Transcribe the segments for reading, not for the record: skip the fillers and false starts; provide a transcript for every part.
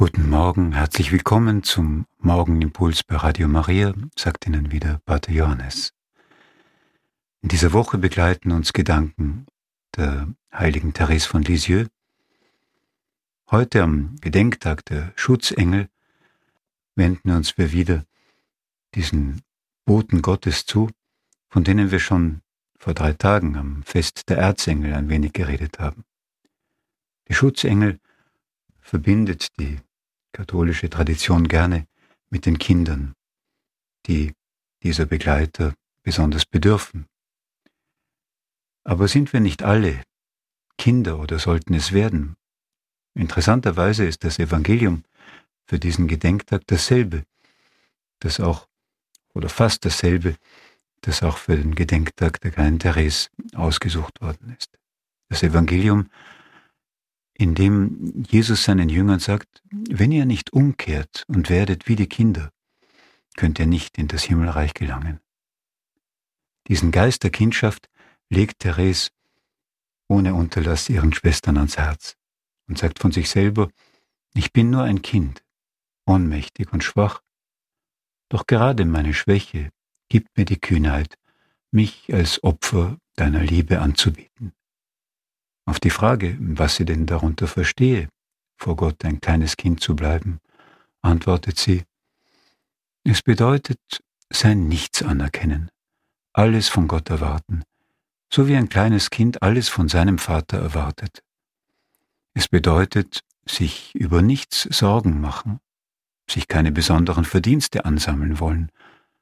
Guten Morgen, herzlich willkommen zum Morgenimpuls bei Radio Maria, sagt Ihnen wieder Pater Johannes. In dieser Woche begleiten uns Gedanken der heiligen Therese von Lisieux. Heute am Gedenktag der Schutzengel wenden uns wir wieder diesen Boten Gottes zu, von denen wir schon vor 3 Tagen am Fest der Erzengel ein wenig geredet haben. Die Schutzengel verbindet die katholische Tradition gerne mit den Kindern, die dieser Begleiter besonders bedürfen. Aber sind wir nicht alle Kinder oder sollten es werden? Interessanterweise ist das Evangelium für diesen Gedenktag dasselbe, das auch, oder fast dasselbe, das auch für den Gedenktag der kleinen Therese ausgesucht worden ist. Das Evangelium, in dem Jesus seinen Jüngern sagt, wenn ihr nicht umkehrt und werdet wie die Kinder, könnt ihr nicht in das Himmelreich gelangen. Diesen Geist der Kindschaft legt Therese ohne Unterlass ihren Schwestern ans Herz und sagt von sich selber, ich bin nur ein Kind, ohnmächtig und schwach, doch gerade meine Schwäche gibt mir die Kühnheit, mich als Opfer deiner Liebe anzubieten. Auf die Frage, was sie denn darunter verstehe, vor Gott ein kleines Kind zu bleiben, antwortet sie, es bedeutet sein Nichts anerkennen, alles von Gott erwarten, so wie ein kleines Kind alles von seinem Vater erwartet. Es bedeutet sich über nichts Sorgen machen, sich keine besonderen Verdienste ansammeln wollen.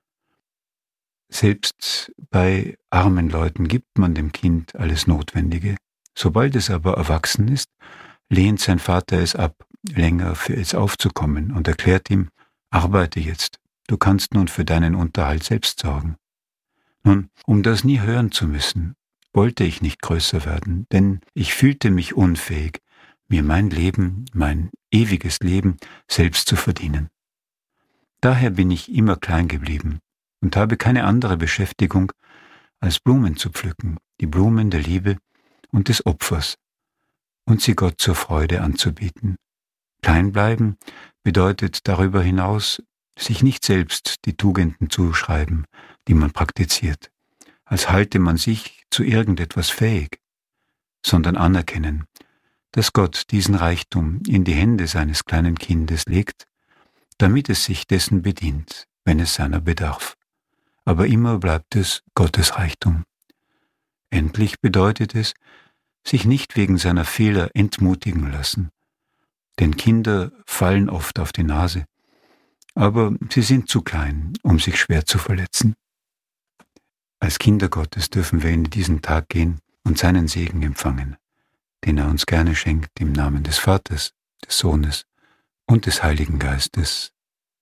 Selbst bei armen Leuten gibt man dem Kind alles Notwendige. Sobald es aber erwachsen ist, lehnt sein Vater es ab, länger für es aufzukommen und erklärt ihm, arbeite jetzt, du kannst nun für deinen Unterhalt selbst sorgen. Nun, um das nie hören zu müssen, wollte ich nicht größer werden, denn ich fühlte mich unfähig, mir mein Leben, mein ewiges Leben selbst zu verdienen. Daher bin ich immer klein geblieben und habe keine andere Beschäftigung, als Blumen zu pflücken, die Blumen der Liebe und des Opfers, und sie Gott zur Freude anzubieten. Klein bleiben bedeutet darüber hinaus, sich nicht selbst die Tugenden zuschreiben, die man praktiziert, als halte man sich zu irgendetwas fähig, sondern anerkennen, dass Gott diesen Reichtum in die Hände seines kleinen Kindes legt, damit es sich dessen bedient, wenn es seiner bedarf. Aber immer bleibt es Gottes Reichtum. Endlich bedeutet es, sich nicht wegen seiner Fehler entmutigen lassen. Denn Kinder fallen oft auf die Nase, aber sie sind zu klein, um sich schwer zu verletzen. Als Kinder Gottes dürfen wir in diesen Tag gehen und seinen Segen empfangen, den er uns gerne schenkt im Namen des Vaters, des Sohnes und des Heiligen Geistes.